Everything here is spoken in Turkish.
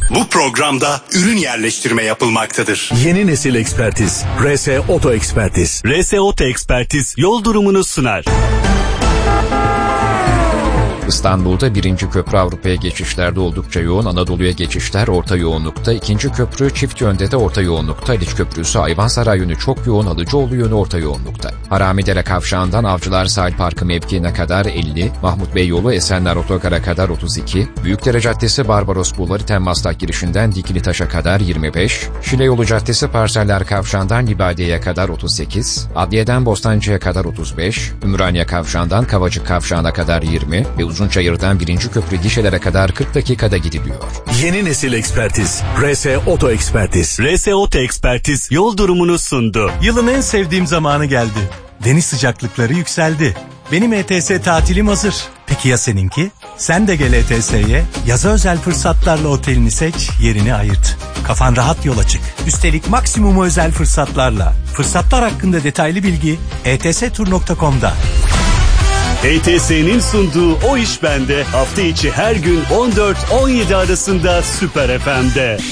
Bu programda ürün yerleştirme yapılmaktadır. Yeni nesil ekspertiz. RS Oto Ekspertiz. RS Oto Ekspertiz yol durumunu sunar. İstanbul'da 1. köprü Avrupa'ya geçişlerde oldukça yoğun, Anadolu'ya geçişler orta yoğunlukta, 2. köprü çift yönde de orta yoğunlukta, Haliç Köprüsü Ayvansaray yönü çok yoğun, Alıcıoğlu yönü orta yoğunlukta. Haramidere Kavşağı'ndan Avcılar Sahil Parkı mevkiine kadar 50, Mahmut Bey yolu Esenler Otogar'a kadar 32, Büyükdere Caddesi Barbaros Bulvarı Temmaslak girişinden Dikili Taş'a kadar 25, Şile Yolu Caddesi Parseller Kavşağı'ndan Libadiye'ye kadar 38, Adliye'den Bostancı'ya kadar 35, Ümraniye Kavşağı'ndan Kavacık Kavşağı'na kadar 20 ve Uzunçayır'dan 1. köprü gişelere kadar 40 dakikada gidiliyor. Yeni nesil ekspertiz. RS Oto Ekspertiz. RS Oto Ekspertiz yol durumunu sundu. Yılın en sevdiğim zamanı geldi. Deniz sıcaklıkları yükseldi. Benim ETS tatilim hazır. Peki ya seninki? Sen de gel ETS'ye. Yaza özel fırsatlarla otelini seç, yerini ayırt. Kafan rahat yola çık. Üstelik maksimum özel fırsatlarla. Fırsatlar hakkında detaylı bilgi etstur.com'da. ETS'nin sunduğu O İş Bende hafta içi her gün 14-17 arasında Süper FM'de.